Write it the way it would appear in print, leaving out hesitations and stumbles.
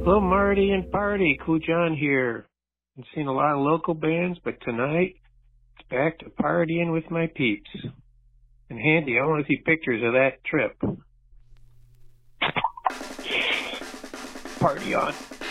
Hello, Marty and Party. Cool John here. I've seen a lot of local bands, but tonight it's back to partying with my peeps. And Handy, I want to see pictures of that trip. Party on.